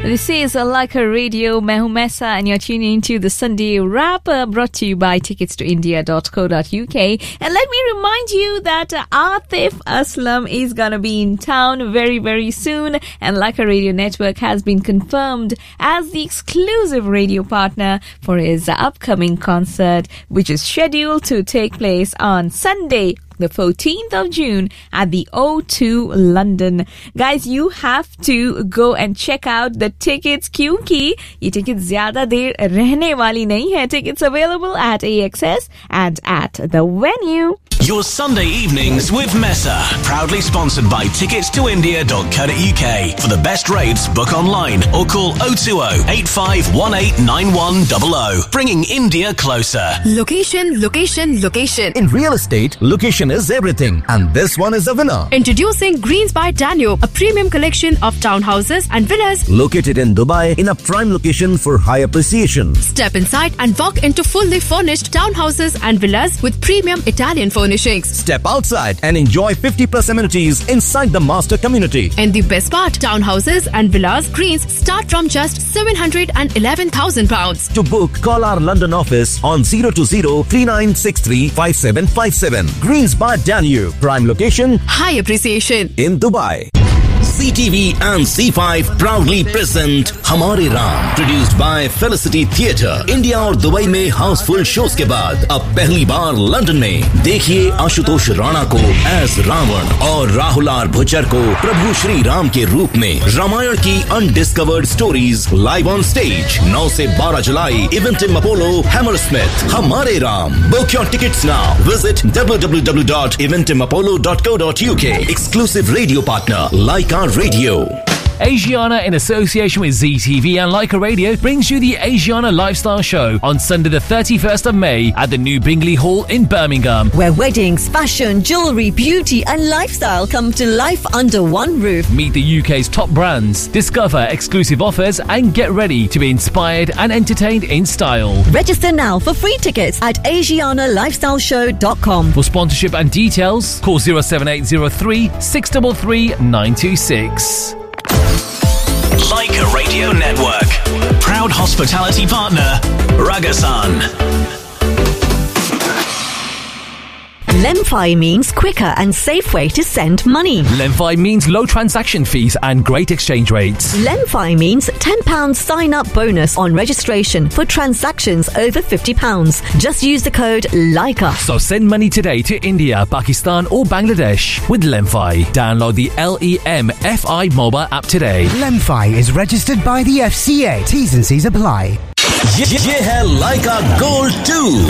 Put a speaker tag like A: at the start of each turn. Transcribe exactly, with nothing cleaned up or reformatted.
A: This is Laika Radio. मैं हूं मैसा and you're tuning into the Sunday Wrap uh, brought to you by tickets to india dot co dot uk. And let me remind you that uh, Atif Aslam is gonna be in town very, very soon. And Laika Radio Network has been confirmed as the exclusive radio partner for his uh, upcoming concert, which is scheduled to take place on Sunday, the fourteenth of June at the O two London. Guys, you have to go and check out the tickets क्योंकि ये tickets ज़्यादा देर रहने वाली नहीं है. Tickets available at A X S and at the venue.
B: Your Sunday evenings with Mesa. Proudly sponsored by tickets to india dot co dot uk. For the best rates, book online or call oh two oh, eight five one eight, nine one zero zero. Bringing India closer.
C: Location, location, location.
D: In real estate, location is everything. And this one is a winner.
C: Introducing Greens by Danube, a premium collection of townhouses and villas
D: located in Dubai in a prime location for high appreciation.
C: Step inside and walk into fully furnished townhouses and villas with premium Italian furnishings.
D: Step outside and enjoy fifty plus amenities inside the master community.
C: And the best part, townhouses and villas Greens start from just seven hundred eleven thousand pounds.
D: To book, call our London office on zero two zero, three nine six three, five seven five seven. Greens by Danube, prime location,
C: high appreciation
D: in Dubai.
E: C T V and C five proudly present Hamare Ram, produced by Felicity Theatre. India और Dubai में Housefull shows के बाद अब पहली बार London में देखिए आशुतोष राणा को as Ravan और राहुल आर भुच्चर को प्रभु श्री राम के रूप में. रामायण की undiscovered stories live on stage नौ से बारह जुलाई इवेंटिम अपोलो हैमरस्मिथ. हमारे Ram. Book your tickets now. Visit w w w dot eventim apollo dot co dot uk. Exclusive radio partner Laika Radio.
F: Asiana, in association with Z T V and Laika Radio, brings you the Asiana Lifestyle Show on Sunday the thirty-first of May at the New Bingley Hall in Birmingham.
G: Where weddings, fashion, jewellery, beauty and lifestyle come to life under one roof.
F: Meet the U K's top brands, discover exclusive offers and get ready to be inspired and entertained in style.
G: Register now for free tickets at asiana lifestyle show dot com.
F: For sponsorship and details, call zero seven eight zero three, six three three, nine two six.
B: Laika Radio Network. Proud hospitality partner, Ragasan.
G: Lemfi means quicker and safe way to send money.
F: Lemfi means low transaction fees and great exchange rates.
G: Lemfi means ten pounds sign-up bonus on registration for transactions over fifty pounds. Just use the code LAIKA.
F: So send money today to India, Pakistan or Bangladesh with Lemfi. Download the L E M F I mobile app today.
H: Lemfi is registered by the F C A. T's and C's apply.
E: ये, ये है लाइका gold to.